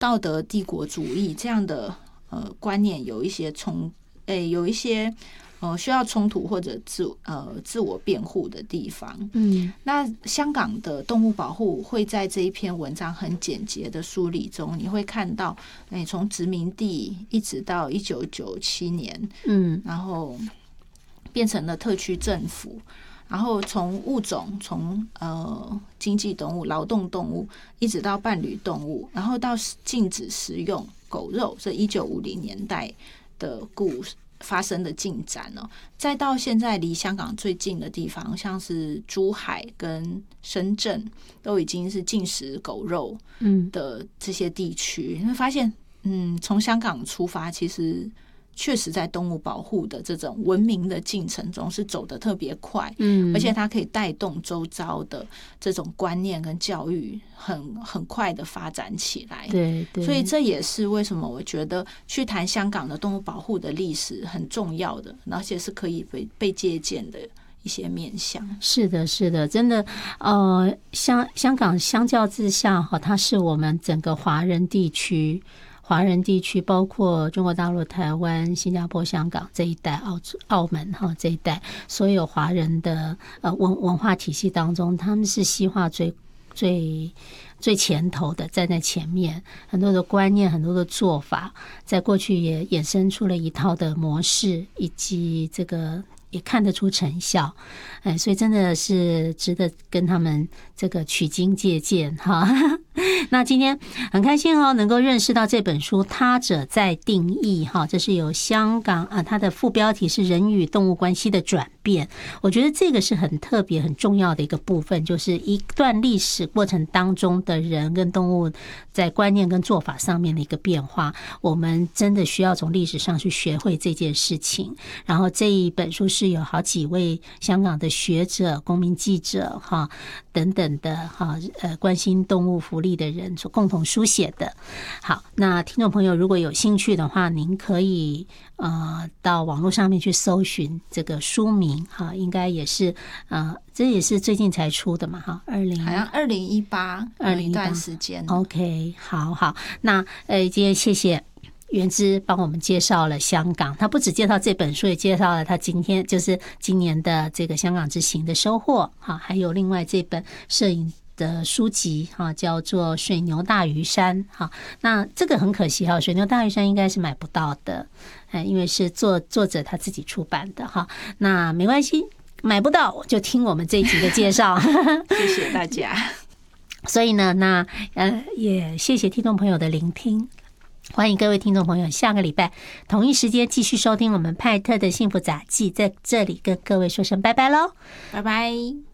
道德帝国主义这样的观念有一些有一些需要冲突或者自我辩护的地方。那香港的动物保护会在这一篇文章很简洁的梳理中，你会看到，从殖民地一直到1997年，然后变成了特区政府，然后从物种，从经济动物、劳动动物，一直到伴侣动物，然后到禁止食用狗肉，这1950年代的发生的进展再到现在离香港最近的地方，像是珠海跟深圳，都已经是禁食狗肉的这些地区，你会发现，从香港出发，其实确实在动物保护的这种文明的进程中是走得特别快，而且它可以带动周遭的这种观念跟教育很快的发展起来。 对， 所以这也是为什么我觉得去谈香港的动物保护的历史很重要的，而且是可以被借鉴的一些面向。 是的，是的，真的，香港相较之下它是我们整个华人地区包括中国大陆、台湾、新加坡、香港这一带，澳门这一带，所有华人的文化体系当中，他们是西化最前头的，站在前面，很多的观念，很多的做法，在过去也衍生出了一套的模式，以及这个也看得出成效，所以真的是值得跟他们这个取经借鉴哈。那今天很开心能够认识到这本书《他者在定义》哈，这是由香港它的副标题是人与动物关系的转变。我觉得这个是很特别、很重要的一个部分，就是一段历史过程当中的人跟动物在观念跟做法上面的一个变化，我们真的需要从历史上去学会这件事情。然后这一本书是有好几位香港的学者、公民记者哈等等的关心动物福利的人所共同书写的。好，那听众朋友如果有兴趣的话，您可以到网络上面去搜寻这个书名哈，应该也是这也是最近才出的嘛哈，好像 2018有一段时间。 OK， 好，那今天谢谢元之帮我们介绍了香港，他不只介绍这本书，也介绍了他今年的这个香港之行的收获哈，还有另外这本摄影的书籍哈，叫做《水牛大屿山》哈。那这个很可惜哈，《水牛大屿山》应该是买不到的，因为是作者他自己出版的哈。那没关系，买不到就听我们这一集的介绍， 谢谢大家。 所以呢，那也谢谢听众朋友的聆听。欢迎各位听众朋友下个礼拜同一时间继续收听我们派特的幸福杂记，在这里跟各位说声拜拜咯， 拜拜。